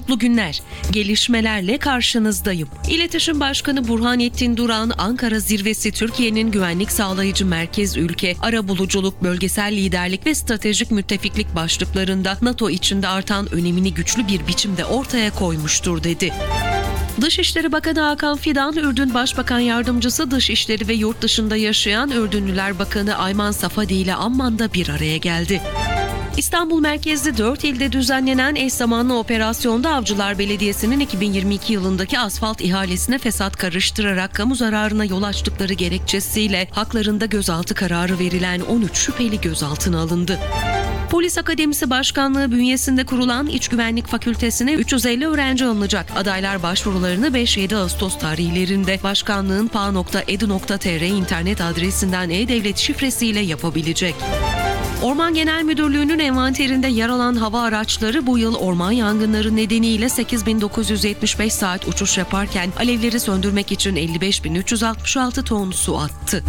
Mutlu günler. Gelişmelerle karşınızdayım. İletişim Başkanı Burhanettin Duran, Ankara Zirvesi Türkiye'nin güvenlik sağlayıcı merkez ülke, arabuluculuk, bölgesel liderlik ve stratejik müttefiklik başlıklarında NATO içinde artan önemini güçlü bir biçimde ortaya koymuştur dedi. Dışişleri Bakanı Hakan Fidan, Ürdün Başbakan Yardımcısı Dışişleri ve Yurt Dışında Yaşayan Ürdünlüler Bakanı Ayman Safadi ile Amman'da bir araya geldi. İstanbul merkezli 4 ilde düzenlenen eş zamanlı operasyonda Avcılar Belediyesi'nin 2022 yılındaki asfalt ihalesine fesat karıştırarak kamu zararına yol açtıkları gerekçesiyle haklarında gözaltı kararı verilen 13 şüpheli gözaltına alındı. Polis Akademisi Başkanlığı bünyesinde kurulan İç Güvenlik Fakültesine 350 öğrenci alınacak. Adaylar başvurularını 5-7 Ağustos tarihlerinde başkanlığın pa.edu.tr internet adresinden e-devlet şifresiyle yapabilecek. Orman Genel Müdürlüğü'nün envanterinde yer alan hava araçları bu yıl orman yangınları nedeniyle 8.975 saat uçuş yaparken alevleri söndürmek için 55.366 ton su attı.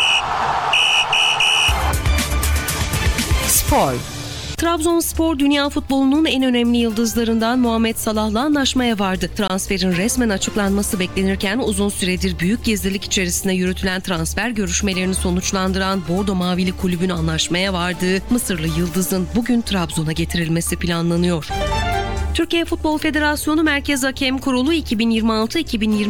Spor. Trabzonspor dünya futbolunun en önemli yıldızlarından Muhammed Salah'la anlaşmaya vardı. Transferin resmen açıklanması beklenirken uzun süredir büyük gizlilik içerisinde yürütülen transfer görüşmelerini sonuçlandıran Bordo Mavili kulübün anlaşmaya vardığı Mısırlı yıldızın bugün Trabzon'a getirilmesi planlanıyor. Türkiye Futbol Federasyonu Merkez Hakem Kurulu 2026-2027